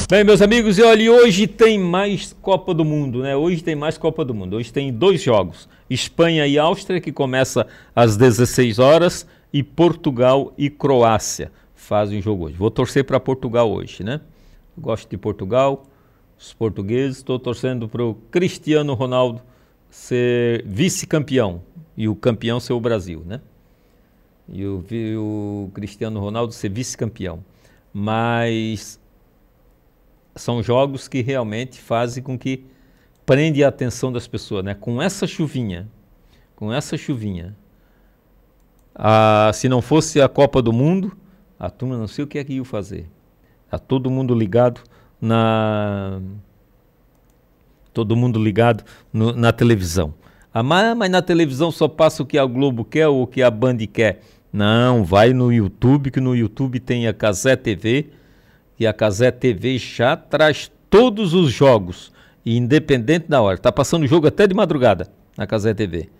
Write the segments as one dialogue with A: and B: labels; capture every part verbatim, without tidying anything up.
A: Bem, meus amigos, e olha, hoje tem mais Copa do Mundo, né? Hoje tem mais Copa do Mundo. Hoje tem dois jogos. Espanha e Áustria, que começa às dezesseis horas, e Portugal e Croácia fazem o jogo hoje. Vou torcer para Portugal hoje, né? Gosto de Portugal, os portugueses. Estou torcendo para o Cristiano Ronaldo ser vice-campeão e o campeão ser o Brasil, né? E o, o Cristiano Ronaldo ser vice-campeão. Mas são jogos que realmente fazem com que prende a atenção das pessoas, né? Com essa chuvinha, com essa chuvinha, a, se não fosse a Copa do Mundo, a turma não sei o que é que ia fazer. Tá todo mundo ligado na, todo mundo ligado no, na televisão. Ah, mas, mas na televisão só passa o que a Globo quer ou o que a Band quer. Não, vai no YouTube, que no YouTube tem a Cazé T V, e a Cazé T V já traz todos os jogos, independente da hora. Está passando o jogo até de madrugada na Cazé T V.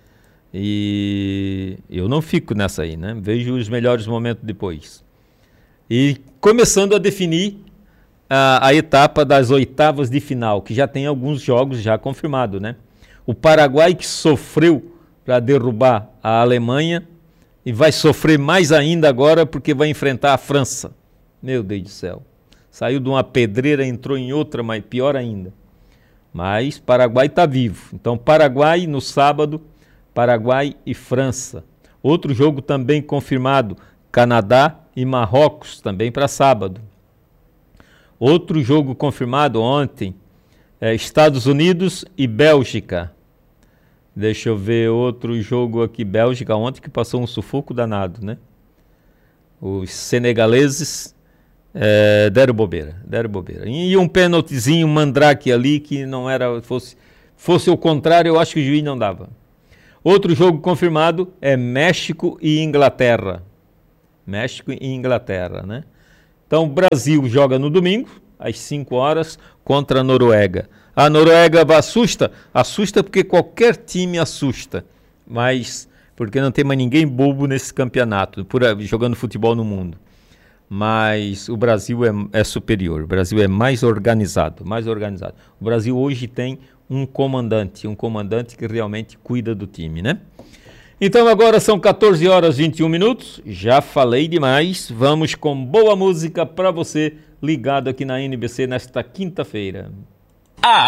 A: E eu não fico nessa aí, né? Vejo os melhores momentos depois. E começando a definir a, a etapa das oitavas de final, que já tem alguns jogos já confirmados, né? O Paraguai, que sofreu para derrubar a Alemanha, e vai sofrer mais ainda agora porque vai enfrentar a França. Meu Deus do céu. Saiu de uma pedreira, entrou em outra, mas pior ainda. Mas Paraguai está vivo. Então Paraguai no sábado, Paraguai e França. Outro jogo também confirmado, Canadá e Marrocos, também para sábado. Outro jogo confirmado ontem, é Estados Unidos e Bélgica. Deixa eu ver outro jogo aqui, Bélgica, ontem que passou um sufoco danado, né? Os senegaleses é, deram bobeira, deram bobeira. E um pênaltizinho, um mandrake ali, que não era, fosse, fosse o contrário, eu acho que o juiz não dava. Outro jogo confirmado é México e Inglaterra. México e Inglaterra, né? Então o Brasil joga no domingo, às cinco horas, contra a Noruega. A Noruega assusta? Assusta porque qualquer time assusta, mas porque não tem mais ninguém bobo nesse campeonato, por, jogando futebol no mundo. Mas o Brasil é, é superior, o Brasil é mais organizado, mais organizado. O Brasil hoje tem um comandante, um comandante que realmente cuida do time, né? Então agora são quatorze horas e vinte e um minutos, já falei demais, vamos com boa música para você ligado aqui na N B C nesta quinta-feira.
B: A